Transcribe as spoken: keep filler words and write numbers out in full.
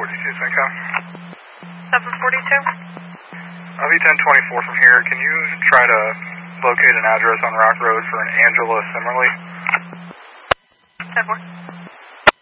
forty-two, Synco. seven forty-two? L V ten twenty-four from here. Can you try to locate an address on Rock Road for an Angela Simmerly? ten four.